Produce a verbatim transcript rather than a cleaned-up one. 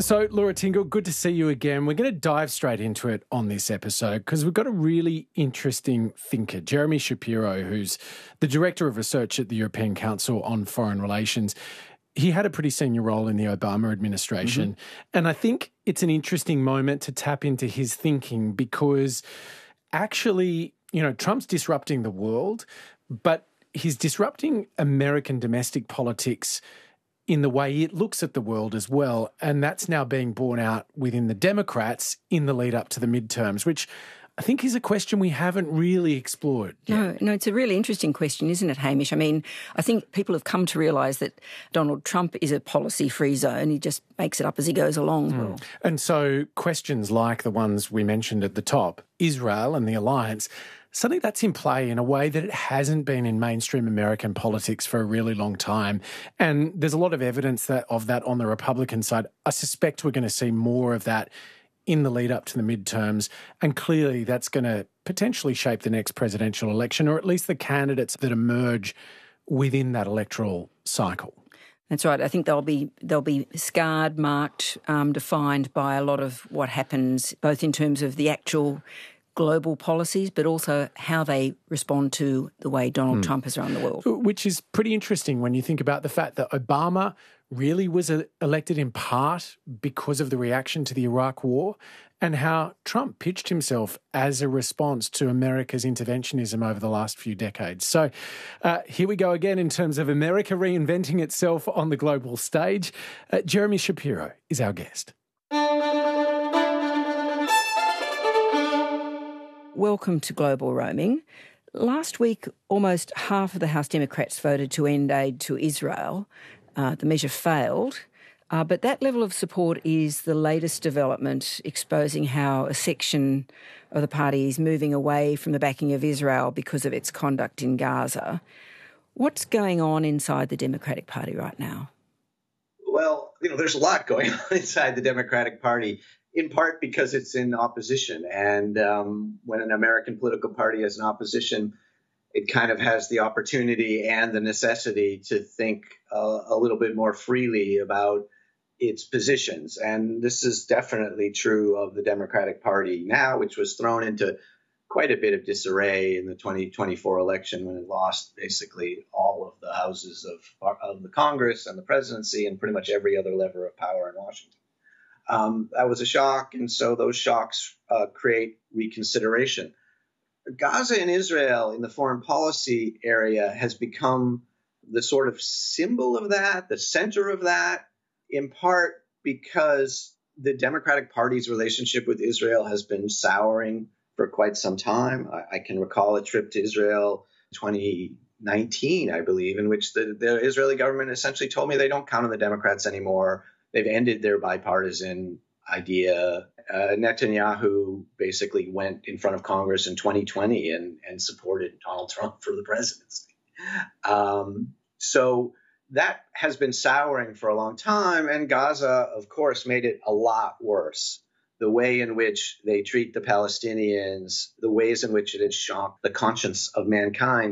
So, Laura Tingle, good to see you again. We're going to dive straight into it on this episode because we've got a really interesting thinker, Jeremy Shapiro, who's the Director of Research at the European Council on Foreign Relations. He had a pretty senior role in the Obama administration. Mm-hmm. And I think it's an interesting moment to tap into his thinking because actually, you know, Trump's disrupting the world, but he's disrupting American domestic politics in the way it looks at the world as well. And that's now being borne out within the Democrats in the lead up to the midterms, which I think is a question we haven't really explored yet. No, no, it's a really interesting question, isn't it, Hamish? I mean, I think people have come to realise that Donald Trump is a policy-free zone. He just makes it up as he goes along. Mm. And so questions like the ones we mentioned at the top, Israel and the alliance, suddenly that's in play in a way that it hasn't been in mainstream American politics for a really long time. And there's a lot of evidence that of that on the Republican side. I suspect we're going to see more of that in the lead up to the midterms. And clearly that's going to potentially shape the next presidential election, or at least the candidates that emerge within that electoral cycle. That's right. I think they'll be they'll be scarred, marked, um, defined by a lot of what happens, both in terms of the actual global policies, but also how they respond to the way Donald mm. Trump has run the world. Which is pretty interesting when you think about the fact that Obama really was elected in part because of the reaction to the Iraq War and how Trump pitched himself as a response to America's interventionism over the last few decades. So uh, here we go again in terms of America reinventing itself on the global stage. Uh, Jeremy Shapiro is our guest. Welcome to Global Roaming. Last week, almost half of the House Democrats voted to end aid to Israel. Uh, the measure failed, uh, but that level of support is the latest development exposing how a section of the party is moving away from the backing of Israel because of its conduct in Gaza. What's going on inside the Democratic Party right now? Well, you know, there's a lot going on inside the Democratic Party, in part because it's in opposition. And um, when an American political party has an opposition, it kind of has the opportunity and the necessity to think uh, a little bit more freely about its positions. And this is definitely true of the Democratic Party now, which was thrown into quite a bit of disarray in the twenty twenty-four election when it lost basically all of the houses of, of the Congress and the presidency and pretty much every other lever of power in Washington. Um, that was a shock, and so those shocks uh, create reconsideration. Gaza and Israel in the foreign policy area has become the sort of symbol of that, the center of that, in part because the Democratic Party's relationship with Israel has been souring for quite some time. I, I can recall a trip to Israel in twenty nineteen, I believe, in which the, the Israeli government essentially told me they don't count on the Democrats anymore. They've ended their bipartisan idea. Uh, Netanyahu basically went in front of Congress in twenty twenty and, and supported Donald Trump for the presidency. Um, so that has been souring for a long time. And Gaza, of course, made it a lot worse. The way in which they treat the Palestinians, the ways in which it has shocked the conscience of mankind.